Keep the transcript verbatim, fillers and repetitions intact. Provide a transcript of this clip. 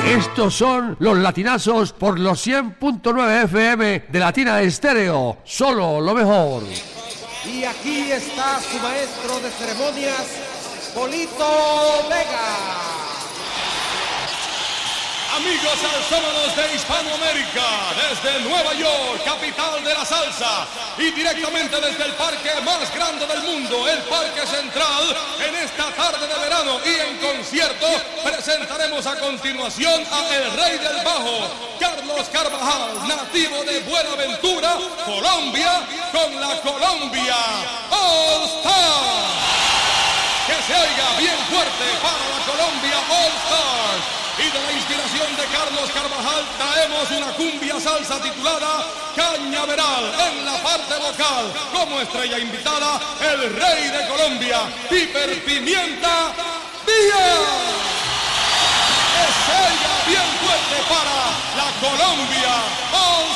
Estos son los latinazos por los cien punto nueve F M de Latina Estéreo. Solo lo mejor. Y aquí está su maestro de ceremonias, Polito Vega. Amigos salsómanos de Hispanoamérica, desde Nueva York, capital de la salsa, y directamente desde el parque más grande del mundo, el Parque Central, en esta tarde de verano y en concierto, presentaremos a continuación a el Rey del Bajo, Carlos Carvajal, nativo de Buenaventura, Colombia, con la Colombia All Stars. Que se oiga bien fuerte para la Colombia All Stars. Y de la inspiración de Carlos Carvajal traemos una cumbia salsa titulada Cañaveral en la parte vocal. Como estrella invitada, el Rey de Colombia, Piper Pimienta Díaz. Que se oiga bien fuerte para la Colombia All